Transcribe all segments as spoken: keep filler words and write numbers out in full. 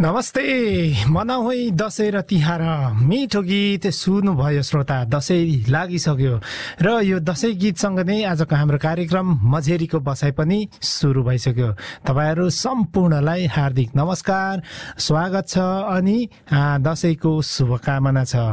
नमस्ते, मनाऊ है दशैं र तिहार। मिठो गीत सुन्नुभयो श्रोता, दशैं लागिसक्यो र यो दशैं गीतसँग नै आजको हाम्रो कार्यक्रम मझेरीको बसाइ पनि सुरु भइसक्यो। तपाईहरु सम्पूर्णलाई हार्दिक नमस्कार, स्वागत छ अनि दशैंको शुभकामना छ।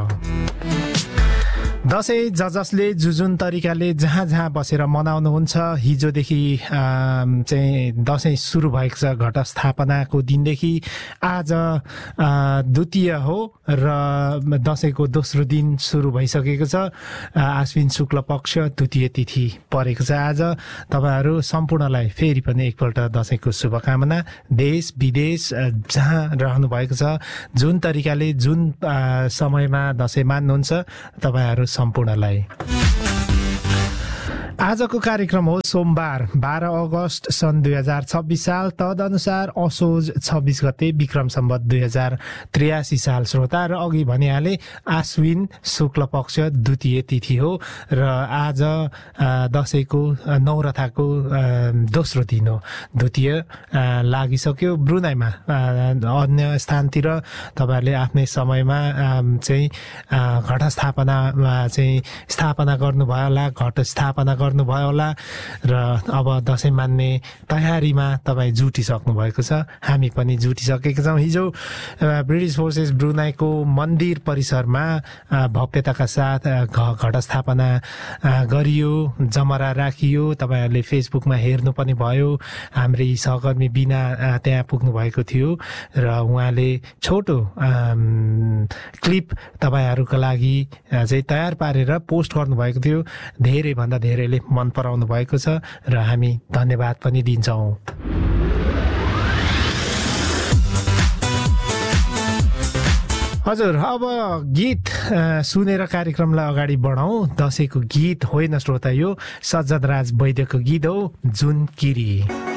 दशैं ज जसले जुन तरिकाले जहाँ जहाँ बसेर मनाउनुहुन्छ, हिजोदेखि चाहिँ दशैं सुरु भएको छ। घट स्थापनाको दिनदेखि आज द्वितीय हो र दशैंको दोस्रो दिन सुरु भइसकेको छ। आश्विन शुक्ल पक्ष द्वितीय तिथि परेको छ आज। तपाईहरु सम्पूर्णलाई फेरि पनि एकपल्ट दशैंको शुभकामना। देश विदेश जहाँ रहनु भएको छ, जुन तरिकाले जुन समयमा दशैं मान्नुहुन्छ, तपाईहरु सम्पूर्णलाई आजको कार्यक्रम हो सोमबार बाह्र अगस्त सन् दुई हजार छब्बीस साल, तदनुसार असोज छब्बीस गते, विक्रम सम्वत दुई हजार त्रियासी साल। श्रोता, र अघि भनिहाले आश्विन शुक्ल पक्ष द्वितीय तिथि हो र आज दशैंको नौरथाको दोस्रो दिन हो। द्वितीय लागिसक्यो। ब्रुनाईमा अन्य स्थानतिर तपाईहरुले आफ्नै समयमा चाहिँ घट स्थापनामा चाहिँ स्थापना गर्नुभयो होला, घट स्थापना गर्नुभयो होला र अब दशैं मान्ने तयारीमा तपाई जुटिसक्नु भएको छ। हामी पनि जुटिसकेका छौं। हिजो ब्रिटिश फोर्सेस ब्रुनाईको मन्दिर परिसरमा भव्यताका साथ घट स्थापना गरियो, जमरा राखियो। तपाईहरुले फेसबुकमा हेर्नु पनि भयो। हाम्रै सहकर्मी बिना त्यहाँ पुग्नु भएको थियो र उहाँले छोटो क्लिप तपाईहरुको लागि चाहिँ तयार पारेर पोस्ट गर्नु भएको थियो। धेरै भन्दा धेरैले मन पराउनु भएको छ र हामी धन्यवाद पनि दिन्छौं। हजुर, अब गीत सुनेर कार्यक्रमलाई अगाडि बढाउँ। दशैंको गीत होइन श्रोता, यो सज्जद राज वैद्यको गीत हो, जुन किरी।